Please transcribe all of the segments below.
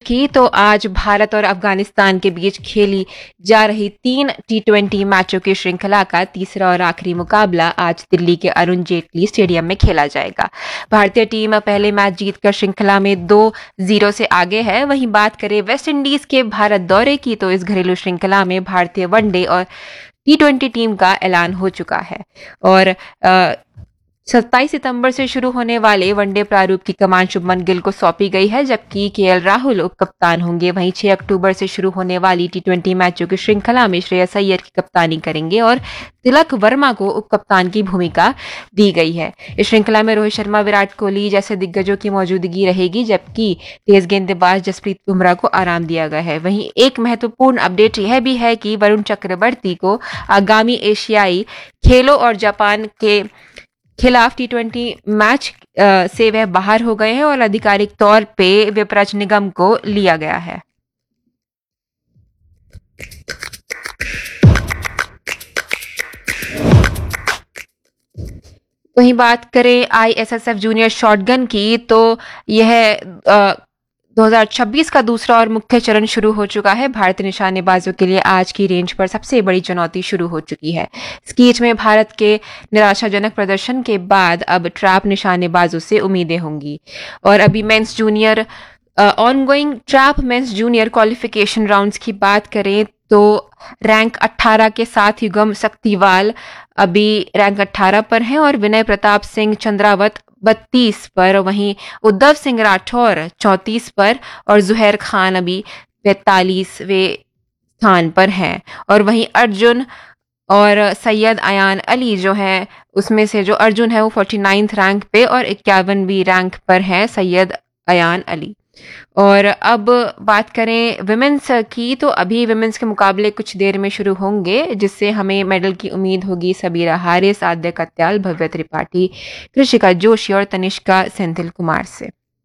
की तो आज भारत और अफगानिस्तान के बीच खेली जा रही 3 T20 मैचों की श्रृंखला का तीसरा और आखिरी मुकाबला आज दिल्ली के अरुण जेटली स्टेडियम में खेला जाएगा। भारतीय टीम पहले मैच जीतकर श्रृंखला में 2-0 से आगे है। वहीं बात करें वेस्ट इंडीज के भारत दौरे की तो इस घरेलू श्रृंखला में भारतीय वनडे और T20 टीम का ऐलान हो चुका है और 27 सितंबर से शुरू होने वाले वनडे प्रारूप की कमान शुभमन गिल को सौंपी गई है, जबकि केएल राहुल उप कप्तान होंगे। वहीं 6 अक्टूबर से शुरू होने वाली T20 मैचों की श्रृंखला में श्रेयस अय्यर की कप्तानी करेंगे और तिलक वर्मा को उप कप्तान की भूमिका दी गई है। इस श्रृंखला में रोहित शर्मा, विराट कोहली जैसे दिग्गजों की मौजूदगी रहेगी, जबकि तेज गेंदबाज जसप्रीत बुमराह को आराम दिया गया है। वहीं एक महत्वपूर्ण अपडेट यह भी है कि वरुण चक्रवर्ती को आगामी एशियाई खेलों और जापान के खिलाफ T20 मैच से वह बाहर हो गए हैं और आधिकारिक तौर पे विपराज निगम को लिया गया है। वहीं बात करें ISSF जूनियर शॉटगन की तो यह 2026 का दूसरा और मुख्य चरण शुरू हो चुका है। भारतीय निशानेबाजों के लिए आज की रेंज पर सबसे बड़ी चुनौती शुरू हो चुकी है। स्कीच में भारत के निराशाजनक प्रदर्शन के बाद अब ट्रैप निशानेबाजों से उम्मीदें होंगी और अभी mains junior ongoing trap mains junior qualification rounds की बात करें तो रैंक 18 के साथ युगम सक्तिवाल अभी रैंक 18 पर हैं और विनय प्रताप सिंह चंद्रावत 32 पर, वहीं उद्धव सिंह राठौर 34 पर और जुहैर खान अभी 45वें स्थान पर हैं। और वहीं अर्जुन और सैयद अयान अली जो है उसमें से जो अर्जुन है वो 49th रैंक पे और 51वीं रैंक पर है सैयद अयान अली। और अब बात करें विमेंस की तो अभी विमेंस के मुकाबले कुछ देर में शुरू होंगे, जिससे हमें मेडल की उम्मीद होगी सबीरा हारिस, आद्या कत्याल, भव्य त्रिपाठी, कृषिका जोशी और तनिष्का सेंथिल कुमार से।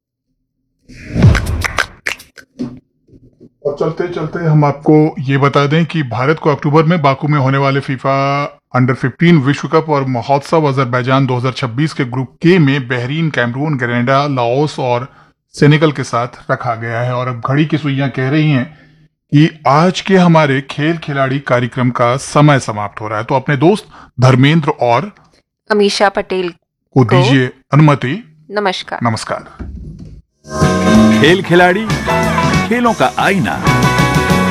और चलते चलते हम आपको ये बता दें कि भारत को अक्टूबर में बाकू में होने वाले फीफा अंडर 15 विश्व कप और महोत्सव अजरबैजान 2026 के ग्रुप के में बहरीन, कैमरून, कनाडा, लाओस और सेनेगल के साथ रखा गया है। और अब घड़ी की सुइयां कह रही हैं कि आज के हमारे खेल खिलाड़ी कार्यक्रम का समय समाप्त हो रहा है, तो अपने दोस्त धर्मेंद्र और अमीषा पटेल को दीजिए अनुमति। नमस्कार। नमस्कार। खेल खिलाड़ी, खेलों का आईना।